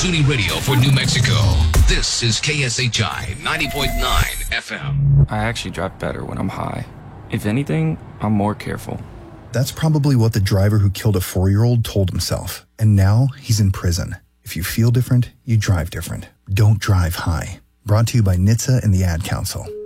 SUNY Radio for New Mexico. This is KSHI 90.9 FM. I actually drive better when I'm high. If anything, I'm more careful. That's probably what the driver who killed a 4-year-old told himself. And now he's in prison. If you feel different, you drive different. Don't drive high. Brought to you by NHTSA and the Ad Council.